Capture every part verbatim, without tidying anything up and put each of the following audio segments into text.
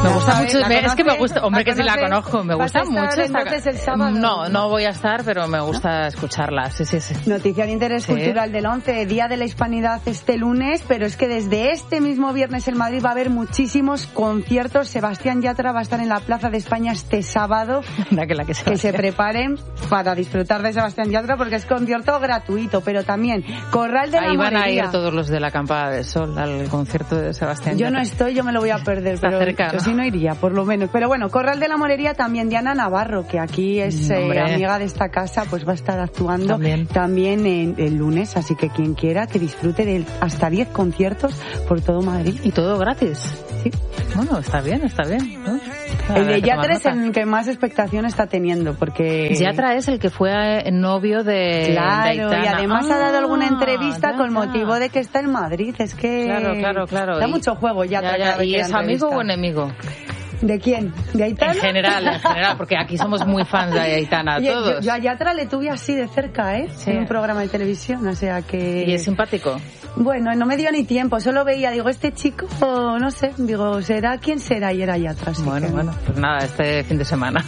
Me gusta ¿sabes? mucho, ¿La es que me conoces? gusta, hombre, ¿La que sí la conoces? conozco, me ¿Vas gusta a estar mucho. en Dotes el sábado? No, no voy a estar, pero me gusta escucharla, sí, sí, sí. Noticia de interés Sí. cultural del once, Día de la Hispanidad este lunes, pero es que desde este mismo viernes en Madrid va a haber muchísimos conciertos. Sebastián Yatra va a estar en la Plaza de España este sábado. La que, la que, se, que se preparen para disfrutar de Sebastián Yatra porque es concierto gratuito, pero también Corral de la Ahí van Morería. a ir todos los de la Acampada del Sol al concierto de Sebastián Yo Yatra. no estoy, yo me lo voy a perder, Está pero cerca, yo ¿no? sí no iría, por lo menos. Pero bueno, Corral de la Morería también, Diana Navarro, que aquí es eh, Hombre. amiga de esta casa, pues va a estar actuando También. también en, el lunes, así que quien quiera que disfrute de hasta diez conciertos por todo Madrid. Y todo gratis. Sí. Bueno, está bien, está bien, ¿no? El de Habrá que tomar Yatra es nota. el que más expectación está teniendo, porque... Yatra es el que fue eh, novio de Claro, de Aitana. y además ha dado alguna Ah, entrevista ya, con ya. motivo de que está en Madrid, es que... Claro, claro, claro. Da Y- mucho juego Yatra. Ya, ya, cada vez ¿y que da es amigo o entrevista. enemigo? ¿De quién? ¿De Aitana? En general, en general, porque aquí somos muy fans de Aitana, Oye, todos. yo, yo a Yatra le tuve así de cerca, ¿eh? Sí. En un programa de televisión, o sea que... ¿Y es simpático? Bueno, no me dio ni tiempo, solo veía, digo, este chico, no sé, digo, ¿será quién será? Y era Yatra, así Bueno, que- bueno, pues nada, este fin de semana.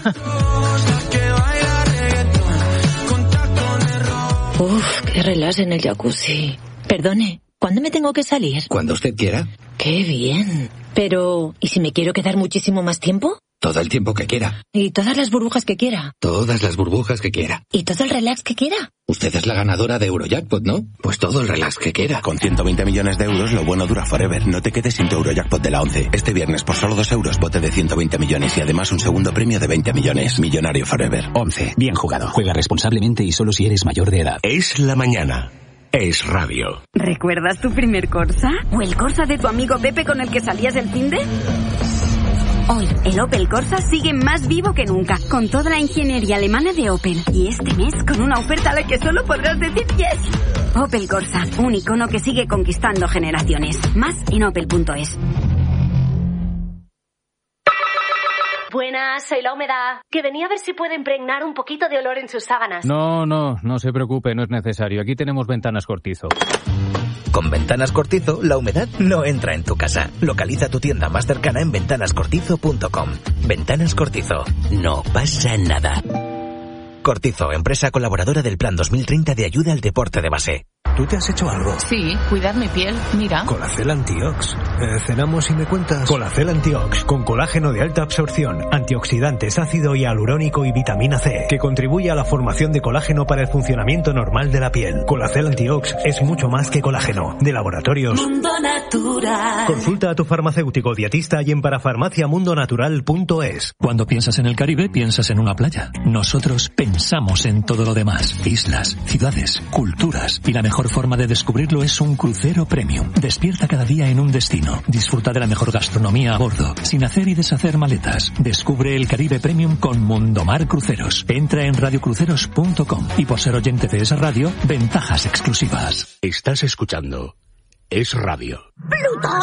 Uf, qué relax en el jacuzzi. Perdone, ¿cuándo me tengo que salir? Cuando usted quiera. Qué bien. Pero, ¿y si me quiero quedar muchísimo más tiempo? Todo el tiempo que quiera. ¿Y todas las burbujas que quiera? Todas las burbujas que quiera. ¿Y todo el relax que quiera? Usted es la ganadora de Eurojackpot, ¿no? Pues todo el relax que quiera. Con ciento veinte millones de euros, lo bueno dura forever. No te quedes sin tu Eurojackpot de la once. Este viernes, por solo dos euros, bote de ciento veinte millones y además un segundo premio de veinte millones. Millonario forever. once. Bien jugado. Juega responsablemente y solo si eres mayor de edad. Es la mañana. Es radio. ¿Recuerdas tu primer Corsa? ¿O el Corsa de tu amigo Pepe con el que salías el finde? Hoy, el Opel Corsa sigue más vivo que nunca, con toda la ingeniería alemana de Opel. Y este mes, con una oferta a la que solo podrás decir yes. Opel Corsa, un icono que sigue conquistando generaciones. Más en opel punto es. Buenas, soy la humedad, que venía a ver si puede impregnar un poquito de olor en sus sábanas. No, no, no se preocupe, no es necesario. Aquí tenemos Ventanas Cortizo. Con Ventanas Cortizo, la humedad no entra en tu casa. Localiza tu tienda más cercana en ventanas cortizo punto com. Ventanas Cortizo. No pasa nada. Cortizo, empresa colaboradora del Plan dos mil treinta de ayuda al deporte de base. ¿Tú te has hecho algo? Sí, cuidar mi piel, mira. Colacel Antiox. Eh, cenamos y me cuentas. Colacel Antiox, con colágeno de alta absorción, antioxidantes, ácido hialurónico y vitamina C, que contribuye a la formación de colágeno para el funcionamiento normal de la piel. Colacel Antiox es mucho más que colágeno. De laboratorios Mundo Natural. Consulta a tu farmacéutico dietista y en parafarmacia mundo natural punto es. Cuando piensas en el Caribe, piensas en una playa. Nosotros pensamos en todo lo demás. Islas, ciudades, culturas. Y la mejor forma de descubrirlo es un crucero premium. Despierta cada día en un destino. Disfruta de la mejor gastronomía a bordo, sin hacer y deshacer maletas. Descubre el Caribe Premium con Mundomar Cruceros. Entra en radio cruceros punto com y por ser oyente de esa radio, ventajas exclusivas. Estás escuchando Es Radio. ¿Plutón?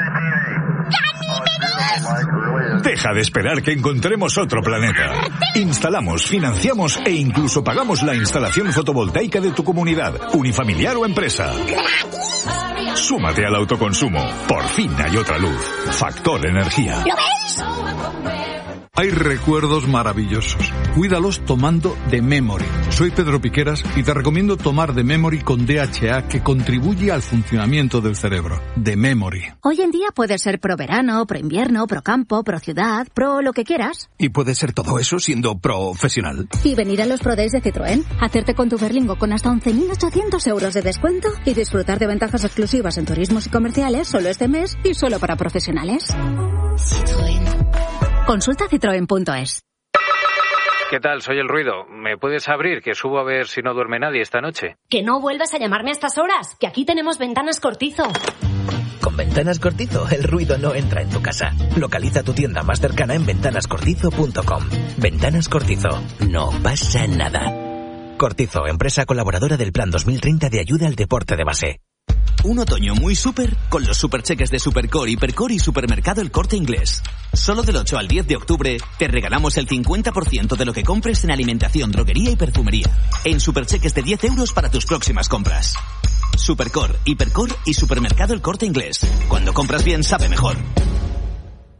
Deja de esperar que encontremos otro planeta. Instalamos, financiamos e incluso pagamos la instalación fotovoltaica de tu comunidad, unifamiliar o empresa. Súmate al autoconsumo. Por fin hay otra luz. Factor Energía. ¿Lo ves? Hay recuerdos maravillosos. Cuídalos tomando The Memory. Soy Pedro Piqueras y te recomiendo tomar The Memory con D H A, que contribuye al funcionamiento del cerebro. The Memory. Hoy en día puedes ser pro verano, pro invierno, pro campo, pro ciudad, pro lo que quieras. Y puede ser todo eso siendo profesional. Y venir a los Pro Days de Citroën, hacerte con tu Berlingo con hasta once mil ochocientos euros de descuento y disfrutar de ventajas exclusivas en turismos y comerciales solo este mes y solo para profesionales. Citroën. Consulta citroen punto es. ¿Qué tal? Soy el ruido. ¿Me puedes abrir? Que subo a ver si no duerme nadie esta noche. Que no vuelvas a llamarme a estas horas, que aquí tenemos Ventanas Cortizo. Con Ventanas Cortizo, el ruido no entra en tu casa. Localiza tu tienda más cercana en ventanas cortizo punto com. Ventanas Cortizo. No pasa nada. Cortizo, empresa colaboradora del Plan dos mil treinta de ayuda al deporte de base. Un otoño muy súper con los supercheques de Supercore, Hipercore y Supermercado El Corte Inglés. Solo del ocho al diez de octubre te regalamos el cincuenta por ciento de lo que compres en alimentación, droguería y perfumería. En supercheques de diez euros para tus próximas compras. Supercore, Hipercore y Supermercado El Corte Inglés. Cuando compras bien sabe mejor.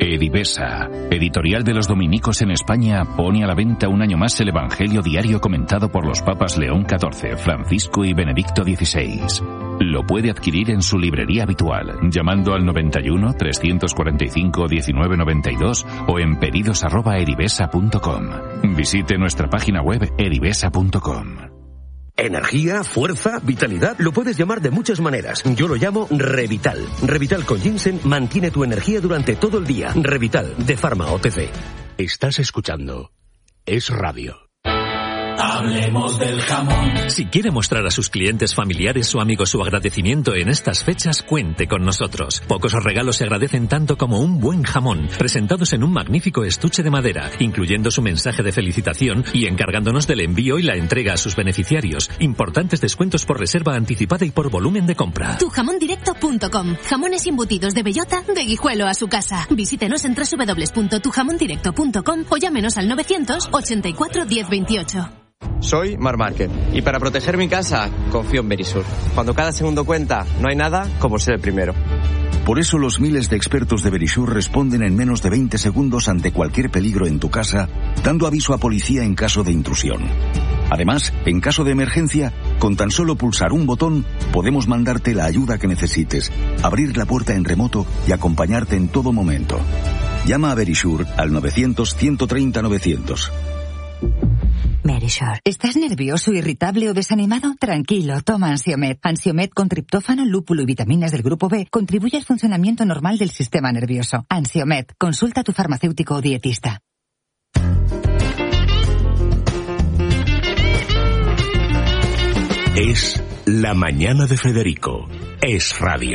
Edivesa, editorial de los dominicos en España, pone a la venta un año más el Evangelio diario comentado por los papas León catorce, Francisco y Benedicto dieciséis. Lo puede adquirir en su librería habitual, llamando al noventa y uno, trescientos cuarenta y cinco, diecinueve noventa y dos o en pedidos arroba edivesa punto com. Visite nuestra página web edivesa punto com. Energía, fuerza, vitalidad, lo puedes llamar de muchas maneras. Yo lo llamo Revital. Revital con ginseng mantiene tu energía durante todo el día. Revital, de Pharma O T C. Estás escuchando Es Radio. Hablemos del jamón. Si quiere mostrar a sus clientes familiares o amigos su agradecimiento en estas fechas, cuente con nosotros. Pocos regalos se agradecen tanto como un buen jamón, presentados en un magnífico estuche de madera, incluyendo su mensaje de felicitación y encargándonos del envío y la entrega a sus beneficiarios. Importantes descuentos por reserva anticipada y por volumen de compra. tu jamón directo punto com. Jamones embutidos de bellota, de Guijuelo a su casa. Visítenos en doble u doble u doble u punto tu jamón directo punto com o llámenos al novecientos ochenta y cuatro diez veintiocho. Soy Mar Márquez y para proteger mi casa confío en Verisur. Cuando cada segundo cuenta, no hay nada como ser el primero. Por eso los miles de expertos de Verisur responden en menos de veinte segundos ante cualquier peligro en tu casa, dando aviso a policía en caso de intrusión. Además, en caso de emergencia, con tan solo pulsar un botón, podemos mandarte la ayuda que necesites, abrir la puerta en remoto y acompañarte en todo momento. Llama a Verisur al novecientos, ciento treinta, novecientos. Verisur. ¿Estás nervioso, irritable o desanimado? Tranquilo, toma Ansiomed. Ansiomed con triptófano, lúpulo y vitaminas del grupo B contribuye al funcionamiento normal del sistema nervioso. Ansiomed. Consulta a tu farmacéutico o dietista. Es La Mañana de Federico. Es Radio.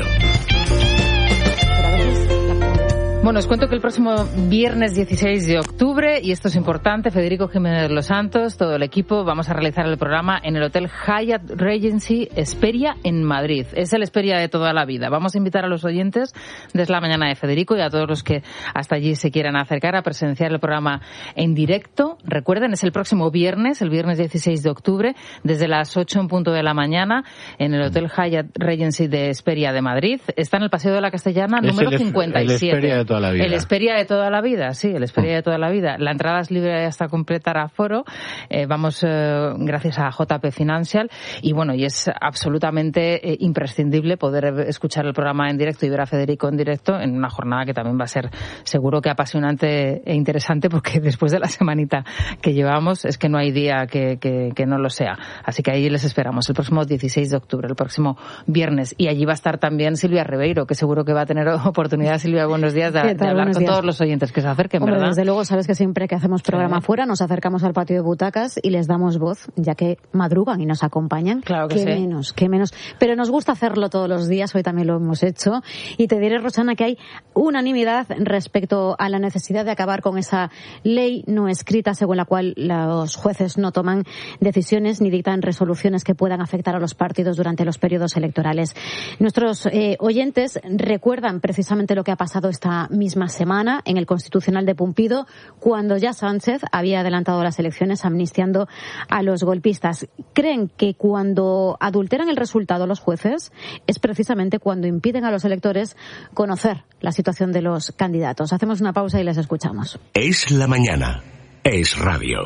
Bueno, os cuento que el próximo viernes dieciséis de octubre, y esto es importante, Federico Jiménez Los Santos, todo el equipo, vamos a realizar el programa en el Hotel Hyatt Regency Hesperia en Madrid. Es el Hesperia de toda la vida. Vamos a invitar a los oyentes desde La Mañana de Federico y a todos los que hasta allí se quieran acercar a presenciar el programa en directo. Recuerden, es el próximo viernes, el viernes dieciséis de octubre, desde las ocho en punto de la mañana, en el Hotel Hyatt Regency de Hesperia de Madrid. Está en el Paseo de la Castellana, es número el, cincuenta y siete. El Hesperia de toda la vida. El Hesperia de toda la vida, sí, el Hesperia de toda la vida. La entrada es libre hasta completar aforo. Eh, vamos, eh, gracias a J P Financial. Y bueno, y es absolutamente eh, imprescindible poder escuchar el programa en directo y ver a Federico en directo en una jornada que también va a ser seguro que apasionante e interesante, porque después de la semanita que llevamos es que no hay día que, que, que no lo sea. Así que ahí les esperamos el próximo dieciséis de octubre, el próximo viernes. Y allí va a estar también Silvia Ribeiro, que seguro que va a tener oportunidad. Silvia, buenos días, de, de hablar con todos los oyentes que se acerquen, Hombre, ¿verdad? Desde luego, sabes que siempre que hacemos programa sí. fuera nos acercamos al patio de butacas y les damos voz, ya que madrugan y nos acompañan. Claro que qué sí. menos, qué menos. Pero nos gusta hacerlo todos los días, hoy también lo hemos hecho. Y te diré, Rosana, que hay unanimidad respecto a la necesidad de acabar con esa ley no escrita según la cual los jueces no toman decisiones ni dictan resoluciones que puedan afectar a los partidos durante los periodos electorales. Nuestros eh, oyentes recuerdan precisamente lo que ha pasado esta misma semana en el Constitucional de Pumpido, cuando ya Sánchez había adelantado las elecciones amnistiando a los golpistas. Creen que cuando adulteran el resultado los jueces es precisamente cuando impiden a los electores conocer la situación de los candidatos. Hacemos una pausa y les escuchamos. Es La Mañana. Es Radio.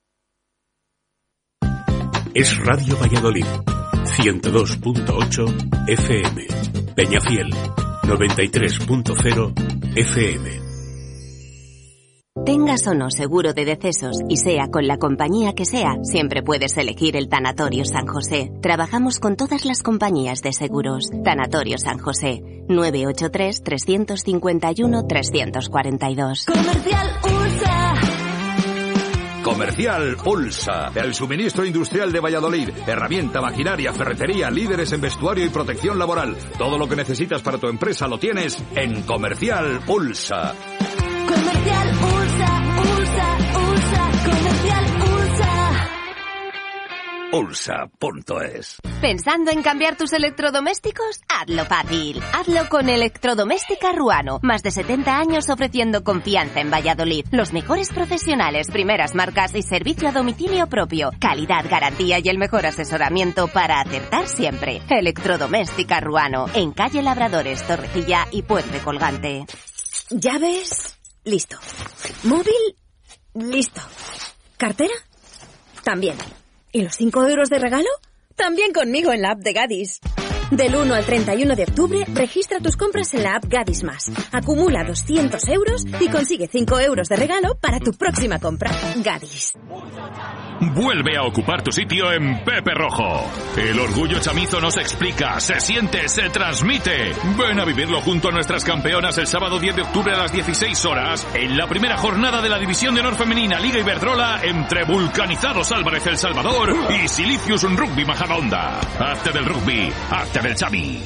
Es Radio Valladolid. ciento dos punto ocho F M. Peñafiel. noventa y tres punto cero F M. Tengas o no seguro de decesos y sea con la compañía que sea, siempre puedes elegir el Tanatorio San José. Trabajamos con todas las compañías de seguros. Tanatorio San José, nueve ocho tres, tres cinco uno, tres cuatro dos. Comercial Ulsa. Comercial Ulsa, el suministro industrial de Valladolid. Herramienta, maquinaria, ferretería, líderes en vestuario y protección laboral. Todo lo que necesitas para tu empresa lo tienes en Comercial Ulsa. Comercial Ulsa, Ulsa, Ulsa, Comercial Ulsa. Ulsa punto es. ¿Pensando en cambiar tus electrodomésticos? Hazlo fácil. Hazlo con Electrodoméstica Ruano. Más de setenta años ofreciendo confianza en Valladolid. Los mejores profesionales, primeras marcas y servicio a domicilio propio. Calidad, garantía y el mejor asesoramiento para acertar siempre. Electrodoméstica Ruano. En calle Labradores, Torrecilla y Puente Colgante. ¿Ya ves? listo. Móvil, listo. ¿Cartera? También. ¿Y los cinco euros de regalo? También conmigo en la app de Gadis. Del uno al treinta y uno de octubre, registra tus compras en la app Gadis Más. Acumula doscientos euros y consigue cinco euros de regalo para tu próxima compra. Gadis. Vuelve a ocupar tu sitio en Pepe Rojo. El orgullo chamizo no se explica, se siente, se transmite. Ven a vivirlo junto a nuestras campeonas el sábado diez de octubre a las dieciséis horas en la primera jornada de la División de Honor Femenina Liga Iberdrola entre Vulcanizados Álvarez El Salvador y Silicius Rugby Majadahonda. Hazte del rugby, hazte del chami.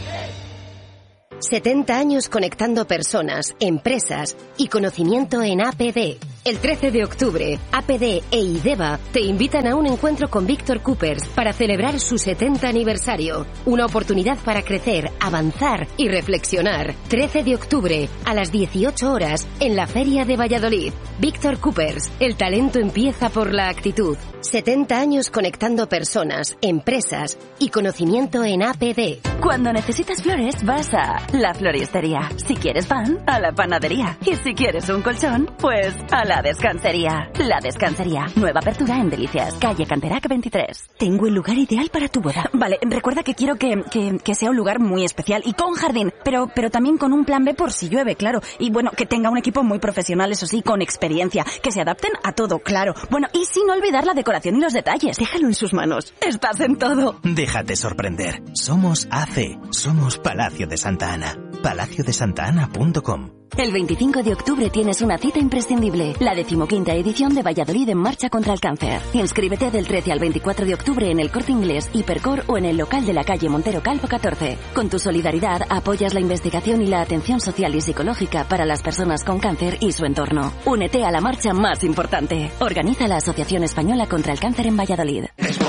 setenta años conectando personas, empresas y conocimiento en A P D. El trece de octubre, A P D e IDEVA te invitan a un encuentro con Víctor Coopers para celebrar su setenta aniversario. Una oportunidad para crecer, avanzar y reflexionar. trece de octubre, a las dieciocho horas, en la Feria de Valladolid. Víctor Coopers, el talento empieza por la actitud. setenta años conectando personas, empresas y conocimiento en A P D. Cuando necesitas flores, vas a La Floristería. Si quieres pan, a la panadería. Y si quieres un colchón, pues a la descansería. La Descansería. Nueva apertura en Delicias, calle Canterac veintitrés. Tengo el lugar ideal para tu boda. Vale, recuerda que quiero que, que, que sea un lugar muy especial y con jardín, pero, pero también con un plan B por si llueve, claro. Y bueno, que tenga un equipo muy profesional, eso sí, con experiencia. Que se adapten a todo, claro. Bueno, y sin olvidar la decoración y los detalles. Déjalo en sus manos. Estás en todo. Déjate sorprender. Somos A C. Somos Palacio de Santa Ana. palacio de santa ana punto com. El veinticinco de octubre tienes una cita imprescindible, la decimoquinta edición de Valladolid en Marcha contra el Cáncer. Inscríbete del trece al veinticuatro de octubre en el Corte Inglés, Hipercor o en el local de la calle Montero Calvo catorce. Con tu solidaridad apoyas la investigación y la atención social y psicológica para las personas con cáncer y su entorno. Únete a la marcha más importante. Organiza la Asociación Española contra el Cáncer en Valladolid.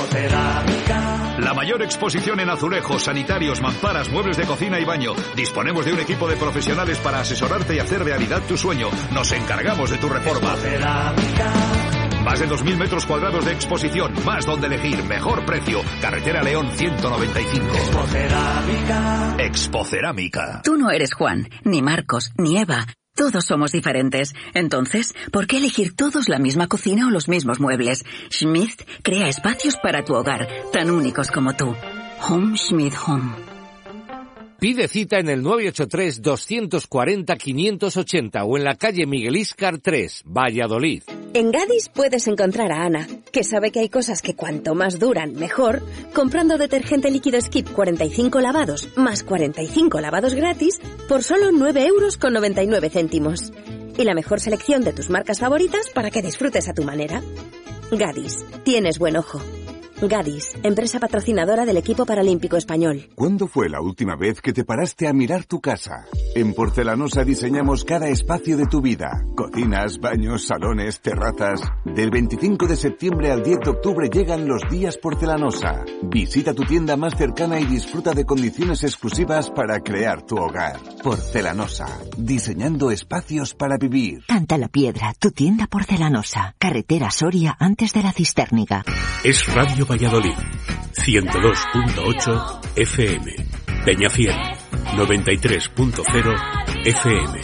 La mayor exposición en azulejos, sanitarios, mamparas, muebles de cocina y baño. Disponemos de un equipo de profesionales para asesorarte y hacer realidad tu sueño. Nos encargamos de tu reforma. Más de dos mil metros cuadrados de exposición, más donde elegir, mejor precio. Carretera León ciento noventa y cinco. Expocerámica. Expocerámica. Tú no eres Juan, ni Marcos, ni Eva. Todos somos diferentes. Entonces, ¿por qué elegir todos la misma cocina o los mismos muebles? Schmidt crea espacios para tu hogar, tan únicos como tú. Home Schmidt Home. Pide cita en el nueve ocho tres, dos cuatro cero, cinco ocho cero o en la calle Miguel Íscar tres, Valladolid. En Gadis puedes encontrar a Ana, que sabe que hay cosas que cuanto más duran, mejor, comprando detergente líquido Skip cuarenta y cinco lavados más cuarenta y cinco lavados gratis por solo nueve euros con noventa y nueve céntimos. Y la mejor selección de tus marcas favoritas para que disfrutes a tu manera. Gadis, tienes buen ojo. Gadis, empresa patrocinadora del equipo paralímpico español. ¿Cuándo fue la última vez que te paraste a mirar tu casa? En Porcelanosa diseñamos cada espacio de tu vida. Cocinas, baños, salones, terrazas. Del veinticinco de septiembre al diez de octubre llegan los días Porcelanosa. Visita tu tienda más cercana y disfruta de condiciones exclusivas para crear tu hogar. Porcelanosa, diseñando espacios para vivir. Canta la Piedra, tu tienda porcelanosa. Carretera Soria antes de la Cisterniga. Es Radio Valladolid, ciento dos punto ocho F M. Peñafiel, noventa y tres punto cero F M.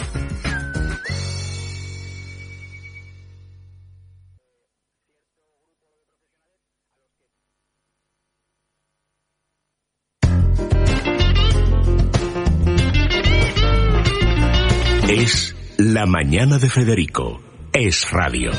Es La Mañana de Federico. Es radio.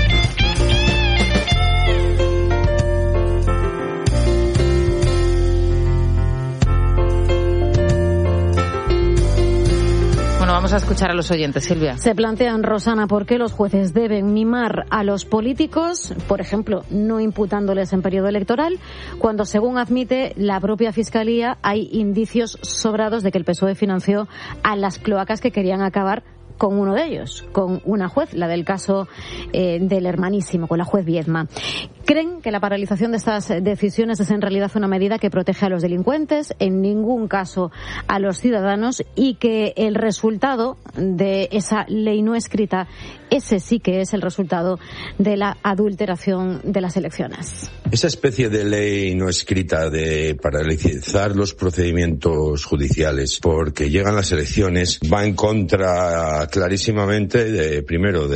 Vamos a escuchar a los oyentes, Silvia. Se plantean, Rosana, por qué los jueces deben mimar a los políticos, por ejemplo, no imputándoles en periodo electoral, cuando, según admite la propia Fiscalía, hay indicios sobrados de que el P S O E financió a las cloacas que querían acabar con uno de ellos, con una juez, la del caso eh, del hermanísimo, con la juez Viedma. Creen que la paralización de estas decisiones es en realidad una medida que protege a los delincuentes, en ningún caso a los ciudadanos, y que el resultado de esa ley no escrita, ese sí que es el resultado de la adulteración de las elecciones. Esa especie de ley no escrita de paralizar los procedimientos judiciales porque llegan las elecciones va en contra clarísimamente de, primero,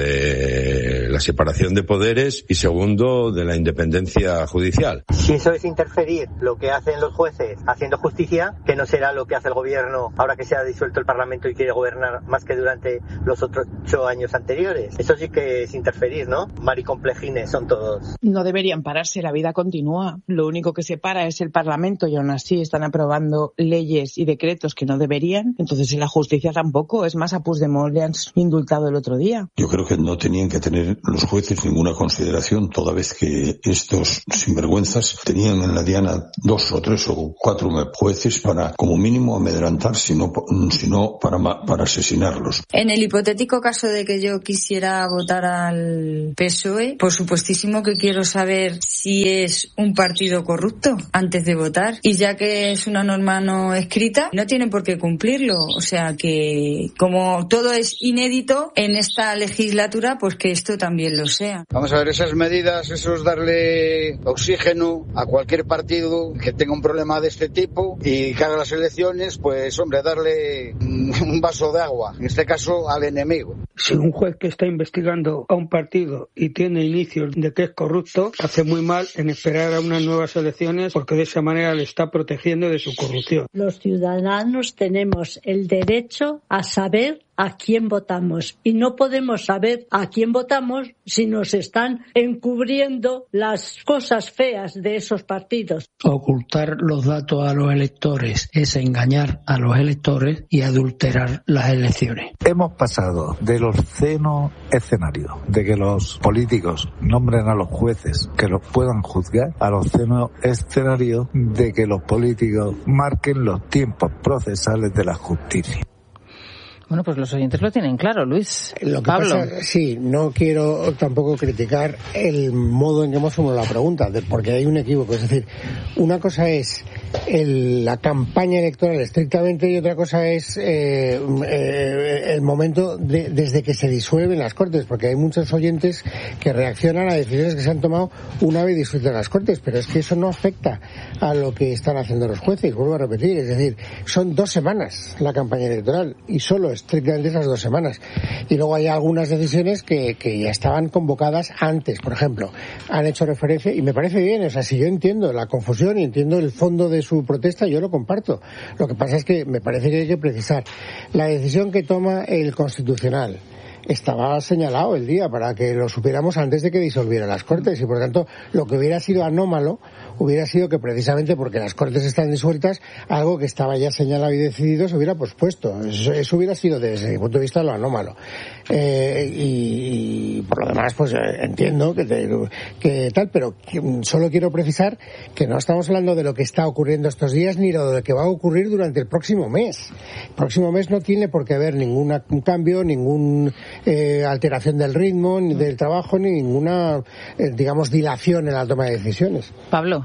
de la separación de poderes y segundo, de la independencia judicial. Si eso es interferir lo que hacen los jueces haciendo justicia, que no será lo que hace el gobierno ahora que se ha disuelto el Parlamento y quiere gobernar más que durante los otros ocho años anteriores. Eso sí que es interferir, ¿no? Maricomplejines son todos. No deberían pararse, la vida continúa. Lo único que se para es el Parlamento y aún así están aprobando leyes y decretos que no deberían. Entonces en la justicia tampoco. Es más, a Puigdemont le han indultado el otro día. Yo creo que no tenían que tener los jueces ninguna consideración, toda vez que estos sinvergüenzas tenían en la diana dos o tres o cuatro jueces para, como mínimo, amedrantar, sino, sino para, para asesinarlos. En el hipotético caso de que yo quisiera votar al P S O E, por supuestísimo que quiero saber si es un partido corrupto antes de votar. Y ya que es una norma no escrita, no tienen por qué cumplirlo. O sea que, como todo es inédito en esta legislatura, pues que esto también lo sea. Vamos a ver, esas medidas, eso es darle oxígeno a cualquier partido que tenga un problema de este tipo y que haga las elecciones, pues hombre, darle un vaso de agua, en este caso al enemigo. Si un juez que está investigando a un partido y tiene indicios de que es corrupto, hace muy mal en esperar a unas nuevas elecciones, porque de esa manera le está protegiendo de su corrupción. Los ciudadanos tenemos el derecho a saber a quién votamos y no podemos saber a quién votamos si nos están encubriendo las cosas feas de esos partidos. Ocultar los datos a los electores es engañar a los electores y adulterar las elecciones. Hemos pasado del obsceno escenario de que los políticos nombren a los jueces que los puedan juzgar al obsceno escenario de que los políticos marquen los tiempos procesales de la justicia. Bueno, pues los oyentes lo tienen claro, Luis. Lo que Pablo. Pasa, sí, no quiero tampoco criticar el modo en que hemos formulado la pregunta, porque hay un equívoco. Es decir, una cosa es el, la campaña electoral estrictamente y otra cosa es eh, eh, el momento de, desde que se disuelven las Cortes, porque hay muchos oyentes que reaccionan a decisiones que se han tomado una vez disueltas las Cortes, pero es que eso no afecta a lo que están haciendo los jueces, vuelvo a repetir. Es decir, son dos semanas la campaña electoral y solo estrictamente esas dos semanas. Y luego hay algunas decisiones que, que ya estaban convocadas antes. Por ejemplo, han hecho referencia, y me parece bien, o sea, si yo entiendo la confusión y entiendo el fondo de su protesta, yo lo comparto. Lo que pasa es que me parece que hay que precisar. La decisión que toma el Constitucional estaba señalado el día para que lo supiéramos antes de que disolviera las Cortes y por tanto lo que hubiera sido anómalo hubiera sido que precisamente porque las Cortes están disueltas, algo que estaba ya señalado y decidido se hubiera pospuesto. Eso, eso hubiera sido desde mi punto de vista lo anómalo. Eh, y, y por lo demás pues eh, entiendo que, te, que tal, pero que, solo quiero precisar que no estamos hablando de lo que está ocurriendo estos días ni de lo que va a ocurrir durante el próximo mes. El próximo mes no tiene por qué haber ningún cambio, ningún Eh, alteración del ritmo, ni del trabajo, ni ninguna, eh, digamos, dilación en la toma de decisiones. Pablo.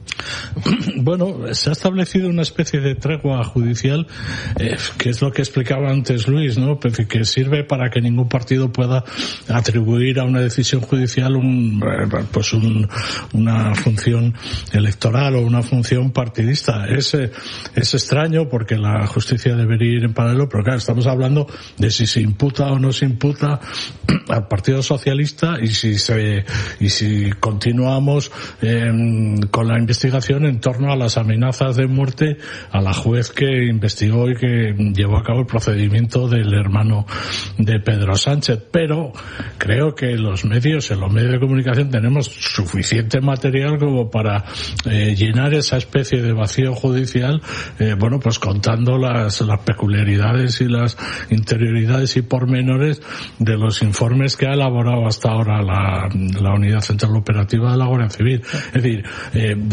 Bueno, se ha establecido una especie de tregua judicial, eh, que es lo que explicaba antes Luis, ¿no? Que sirve para que ningún partido pueda atribuir a una decisión judicial un, pues un, una función electoral o una función partidista. Es, es extraño porque la justicia debería ir en paralelo, pero claro, estamos hablando de si se imputa o no se imputa al Partido Socialista y si se, y si continuamos eh, con la investigación en torno a las amenazas de muerte a la juez que investigó y que llevó a cabo el procedimiento del hermano de Pedro Sánchez. Pero creo que los medios, en los medios de comunicación, tenemos suficiente material como para eh, llenar esa especie de vacío judicial, eh, bueno, pues contando las, las peculiaridades y las interioridades y pormenores de los informes que ha elaborado hasta ahora la, la Unidad Central Operativa de la Guardia Civil. Es decir, eh, yo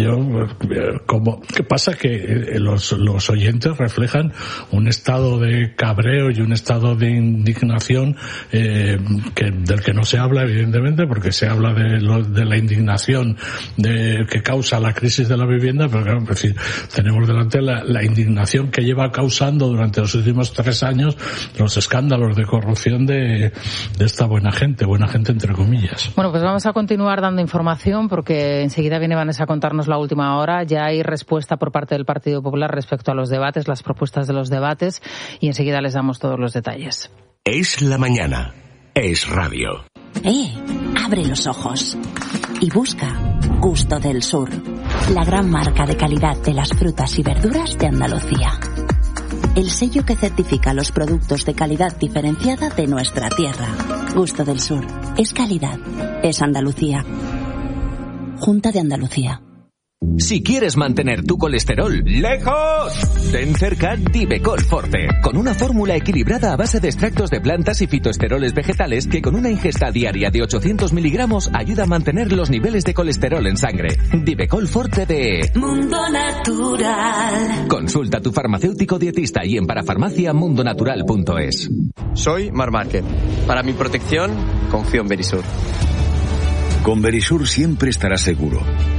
yo, como, ¿qué pasa? Que los, los oyentes reflejan un estado de cabreo y un estado de indignación eh, que, del que no se habla, evidentemente, porque se habla de, lo, de la indignación de, que causa la crisis de la vivienda, pero claro, es decir, tenemos delante la, la indignación que lleva causando durante los últimos tres años los escándalos de corrupción de, de esta buena gente, buena gente entre comillas. Bueno, pues vamos a continuar dando información porque enseguida viene Vanessa a contarnos la última hora. Ya hay respuesta por parte del Partido Popular respecto a los debates, las propuestas de los debates, y enseguida les damos todos los detalles. Es la mañana. Es radio. Eh, abre los ojos y busca Gusto del Sur, la gran marca de calidad de las frutas y verduras de Andalucía. El sello que certifica los productos de calidad diferenciada de nuestra tierra. Gusto del Sur. Es calidad. Es Andalucía. Junta de Andalucía. Si quieres mantener tu colesterol lejos, ten cerca Divecol Forte, con una fórmula equilibrada a base de extractos de plantas y fitoesteroles vegetales que con una ingesta diaria de ochocientos miligramos ayuda a mantener los niveles de colesterol en sangre. Divecol Forte de Mundo Natural. Consulta a tu farmacéutico dietista y en parafarmacia mundonatural punto es. Soy Mar Márquez. Para mi protección, confío en Verisur. Con Verisur siempre estarás seguro.